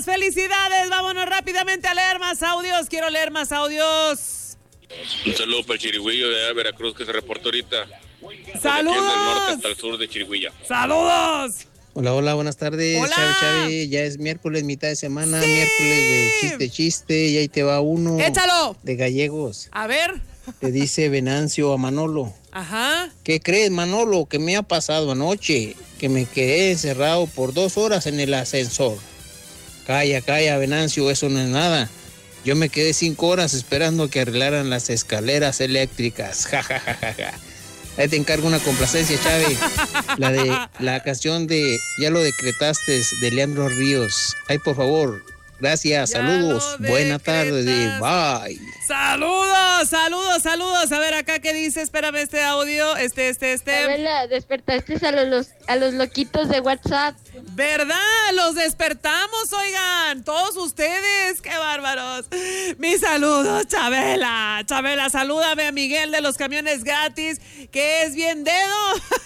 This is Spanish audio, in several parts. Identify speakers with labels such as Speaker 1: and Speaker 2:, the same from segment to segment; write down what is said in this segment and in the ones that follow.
Speaker 1: felicidades. Vámonos rápidamente a leer más audios. Quiero leer más audios.
Speaker 2: Un saludo para el Chirigüillo de Veracruz que se reportó ahorita.
Speaker 1: ¡Saludos!
Speaker 2: Desde el norte hasta el sur de Chirigüilla.
Speaker 1: ¡Saludos!
Speaker 3: Hola, buenas tardes.
Speaker 1: Hola.
Speaker 3: Chavi, ya es miércoles, mitad de semana,
Speaker 1: Sí.
Speaker 3: miércoles de chiste, y ahí te va uno.
Speaker 1: ¡Échalo!
Speaker 3: De gallegos.
Speaker 1: A ver.
Speaker 3: Te dice Venancio a Manolo.
Speaker 1: Ajá.
Speaker 3: ¿Qué crees, Manolo, que me ha pasado anoche? Que me quedé encerrado por 2 horas en el ascensor. Calla, Venancio, eso no es nada. Yo me quedé 5 horas esperando que arreglaran las escaleras eléctricas. Ja, ja, ja, ja, ja. Ahí te encargo una complacencia, Chavi. La canción de Ya lo decretaste de Leandro Ríos. Ay, por favor. Gracias,
Speaker 1: Ya
Speaker 3: saludos.
Speaker 1: lo
Speaker 3: Buena tarde,
Speaker 1: decretaste.
Speaker 3: bye.
Speaker 1: Saludos. A ver acá qué dice. Espérame este audio.
Speaker 4: Chabela, despertaste a los loquitos de WhatsApp.
Speaker 1: ¿Verdad? Los despertamos, oigan. Todos ustedes. ¡Qué bárbaros! Mis saludos, Chabela. Salúdame a Miguel de los camiones gratis, que es bien dedo.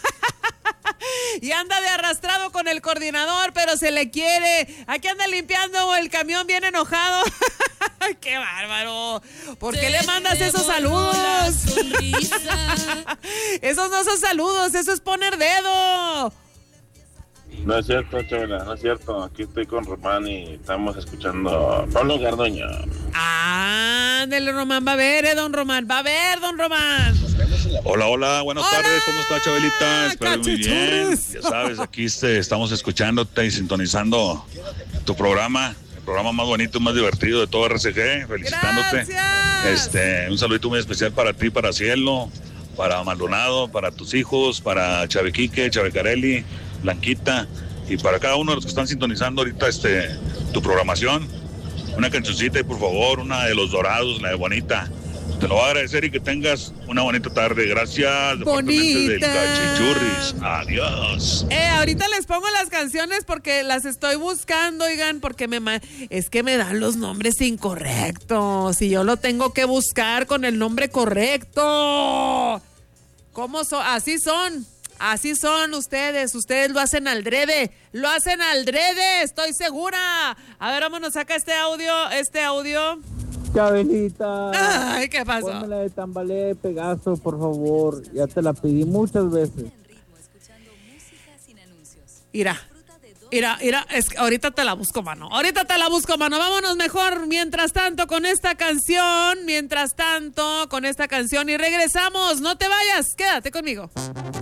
Speaker 1: Y anda de arrastrado con el coordinador, pero se le quiere. Aquí anda limpiando el camión bien enojado. ¡Qué bárbaro! ¿Por qué le mandas esos saludos? Esos no son saludos, eso es poner dedo.
Speaker 5: No es cierto, Chabela, no es cierto. Aquí estoy con Román y estamos escuchando Pablo Gardoño.
Speaker 1: Ándele, Román, va a ver, don Román.
Speaker 6: Hola, buenas tardes, ¿cómo está, Chabelita? Espero muy bien. Ya sabes, aquí estamos escuchándote y sintonizando tu programa, el programa más bonito, más divertido de todo RCG, felicitándote.
Speaker 1: Gracias.
Speaker 6: Un saludito muy especial para ti, para Cielo, para Maldonado, para tus hijos, para Chave Quique, Chave Carelli, Blanquita, y para cada uno de los que están sintonizando ahorita tu programación. Una cancioncita y por favor, una de Los Dorados, la de Bonita. Te lo voy a agradecer y que tengas una bonita tarde. Gracias.
Speaker 1: Bonita.
Speaker 6: Del Cachichurris. Adiós.
Speaker 1: Ahorita les pongo las canciones porque las estoy buscando, oigan, porque es que me dan los nombres incorrectos y yo lo tengo que buscar con el nombre correcto. ¿Cómo son? Así son ustedes lo hacen al drede, estoy segura. A ver, vámonos, saca este audio.
Speaker 7: Chabelita.
Speaker 1: Ay, ¿qué pasó?
Speaker 7: Ponme la de Tambalea de Pegaso, por favor. Ya te la pedí muchas veces.
Speaker 1: Mira, es que ahorita te la busco, mano. Vámonos mejor mientras tanto con esta canción y regresamos. No te vayas, quédate conmigo.